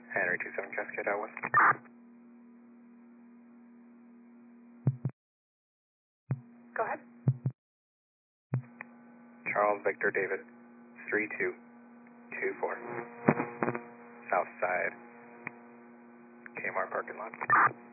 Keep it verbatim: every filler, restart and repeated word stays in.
Henry two seven Cascade out west. Go ahead. Charles Victor David, three two two four. South side, Kmart parking lot.